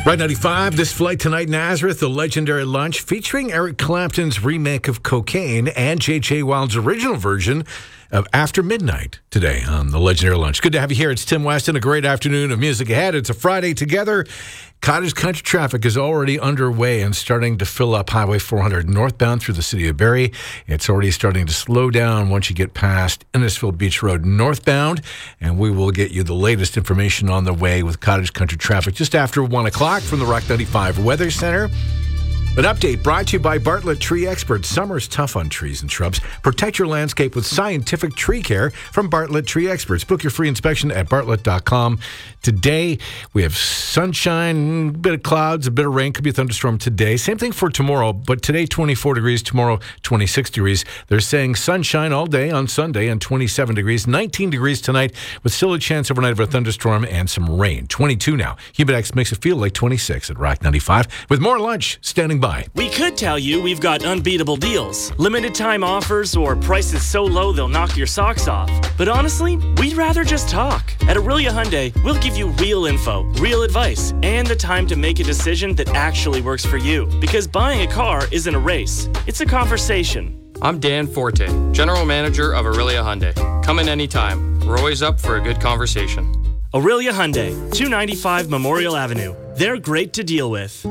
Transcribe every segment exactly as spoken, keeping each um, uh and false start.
Rock ninety-five, this flight tonight, Nazareth, the legendary lunch featuring Eric Clapton's remake of Cocaine and J J. Wilde's original version of After Midnight today on the legendary lunch. Good to have you here. It's Tim Weston. A great afternoon of music ahead. It's a Friday together. Cottage country traffic is already underway and starting to fill up Highway four hundred northbound through the city of Barrie. It's already starting to slow down once you get past Innisfil Beach Road northbound, and we will get you the latest information on the way with cottage country traffic just after one o'clock from the Rock ninety-five Weather Center. An update brought to you by Bartlett Tree Experts. Summer's tough on trees and shrubs. Protect your landscape with scientific tree care from Bartlett Tree Experts. Book your free inspection at bartlett dot com. Today, we have sunshine, a bit of clouds, a bit of rain, could be a thunderstorm today. Same thing for tomorrow, but today twenty-four degrees, tomorrow twenty-six degrees. They're saying sunshine all day on Sunday and twenty-seven degrees, nineteen degrees tonight with still a chance overnight of a thunderstorm and some rain. twenty-two now. Humidex makes it feel like twenty-six at Rock ninety-five with more lunch standing by. We could tell you we've got unbeatable deals, limited time offers, or prices so low they'll knock your socks off. But honestly, we'd rather just talk. At Aurelia Hyundai, we'll give you real info, real advice, and the time to make a decision that actually works for you. Because buying a car isn't a race, it's a conversation. I'm Dan Forte, General Manager of Aurelia Hyundai. Come in anytime. We're always up for a good conversation. Aurelia Hyundai, two ninety-five Memorial Avenue. They're great to deal with.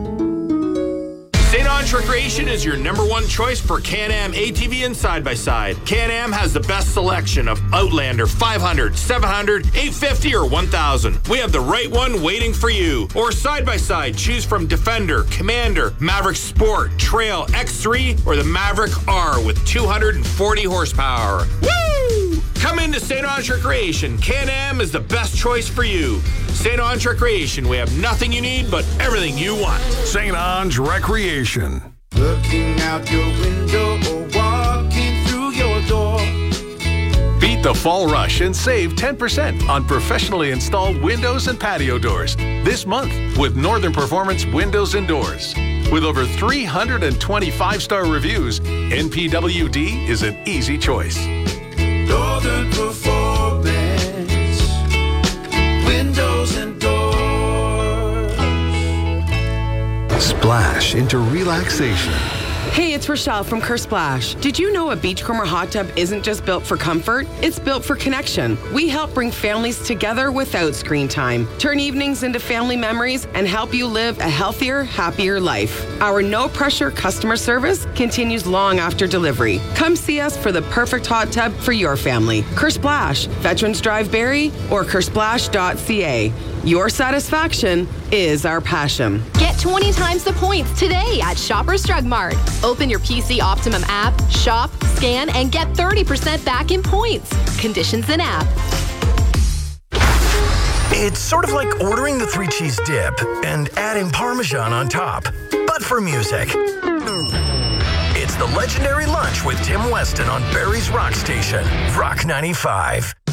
Saint Ange Recreation is your number one choice for Can-Am A T V and side-by-side. Can-Am has the best selection of Outlander five hundred, seven hundred, eight fifty, or one thousand. We have the right one waiting for you. Or side-by-side, choose from Defender, Commander, Maverick Sport, Trail, X three, or the Maverick R with two hundred forty horsepower. Woo! Come into Saint Ange Recreation. Can-Am is the best choice for you. Saint Ange Recreation, we have nothing you need but everything you want. Saint Ange Recreation. Looking out your window or walking through your door. Beat the fall rush and save ten percent on professionally installed windows and patio doors this month with Northern Performance Windows and Doors. With over three hundred twenty five-star reviews, N P W D is an easy choice. Northern Performance Windows and Doors. Splash into relaxation. Hey, it's Rochelle from Kersplash. Did you know a Beachcomber hot tub isn't just built for comfort? It's built for connection. We help bring families together without screen time, turn evenings into family memories, and help you live a healthier, happier life. Our no-pressure customer service continues long after delivery. Come see us for the perfect hot tub for your family. Kersplash, Veterans Drive Barrie, or kersplash dot c a. Your satisfaction is our passion. Get twenty times the points today at Shoppers Drug Mart. Open your P C Optimum app, shop, scan, and get thirty percent back in points. Conditions in app. It's sort of like ordering the three cheese dip and adding Parmesan on top, but for music. It's the legendary lunch with Tim Weston on Barrie's Rock Station, Rock ninety-five.